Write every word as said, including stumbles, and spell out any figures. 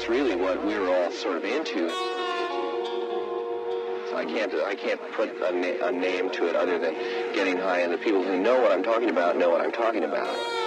that's really what we're all sort of into. So I can't I can't put a, na- a name to it other than getting high, and the people who know what I'm talking about know what I'm talking about.